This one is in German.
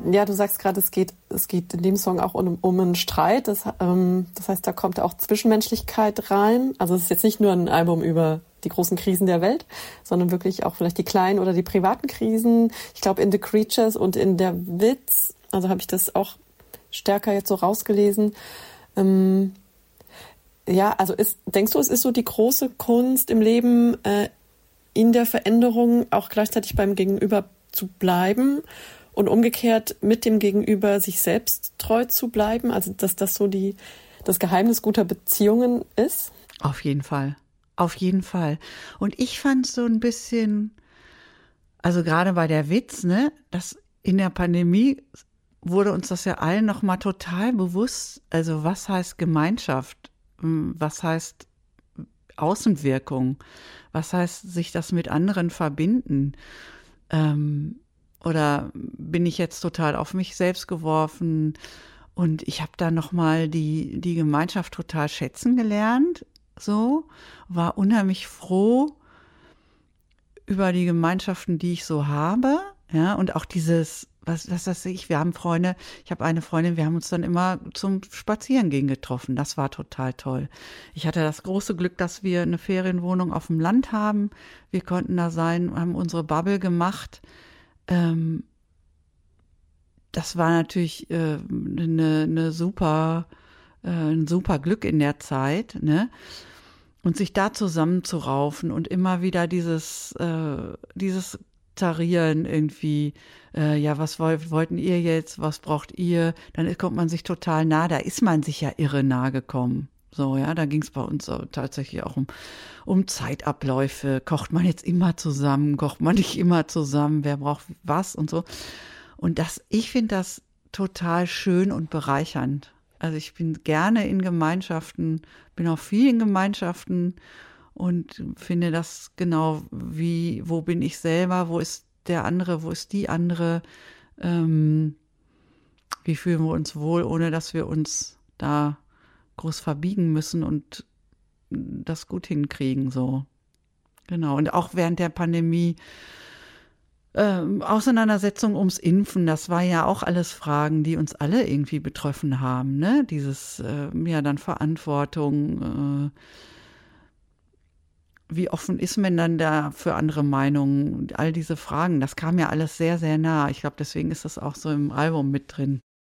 Ja, du sagst gerade, es geht in dem Song auch um einen Streit. Das heißt, da kommt auch Zwischenmenschlichkeit rein. Also es ist jetzt nicht nur ein Album über die großen Krisen der Welt, sondern wirklich auch vielleicht die kleinen oder die privaten Krisen. Ich glaube, in The Creatures und in Der Witz, also habe ich das auch stärker jetzt so rausgelesen. Ja, also denkst du, es ist so die große Kunst im Leben, in der Veränderung auch gleichzeitig beim Gegenüber zu bleiben und umgekehrt mit dem Gegenüber sich selbst treu zu bleiben? Also dass das so das Geheimnis guter Beziehungen ist? Auf jeden Fall. Auf jeden Fall. Und ich fand so ein bisschen, also gerade bei Der Witz, ne, dass in der Pandemie wurde uns das ja allen nochmal total bewusst. Also was heißt Gemeinschaft? Was heißt Außenwirkung? Was heißt sich das mit anderen verbinden? Oder bin ich jetzt total auf mich selbst geworfen? Und ich habe da nochmal die Gemeinschaft total schätzen gelernt. So, war unheimlich froh über die Gemeinschaften, die ich so habe. Ja, und auch dieses, was weiß ich, wir haben Freunde, ich habe eine Freundin, wir haben uns dann immer zum Spazierengehen getroffen. Das war total toll. Ich hatte das große Glück, dass wir eine Ferienwohnung auf dem Land haben. Wir konnten da sein, haben unsere Bubble gemacht. Das war natürlich ein super Glück in der Zeit, ne? Und sich da zusammenzuraufen und immer wieder dieses Tarieren irgendwie, ja, was wollten ihr jetzt, was braucht ihr? Dann kommt man sich total nah, da ist man sich ja irre nah gekommen. So, ja, da ging es bei uns auch tatsächlich auch um Zeitabläufe. Kocht man jetzt immer zusammen, kocht man nicht immer zusammen, wer braucht was und so. Und ich finde das total schön und bereichernd. Also ich bin gerne in Gemeinschaften, bin auch viel in Gemeinschaften und finde das genau wo bin ich selber, wo ist der andere, wo ist die andere, wie fühlen wir uns wohl, ohne dass wir uns da groß verbiegen müssen und das gut hinkriegen, so. Genau. Und auch während der Pandemie Auseinandersetzung ums Impfen, das war ja auch alles Fragen, die uns alle irgendwie betroffen haben, ne? Dieses, ja, dann Verantwortung, wie offen ist man dann da für andere Meinungen? All diese Fragen, das kam ja alles sehr, sehr nah. Ich glaube, deswegen ist das auch so im Album mit drin.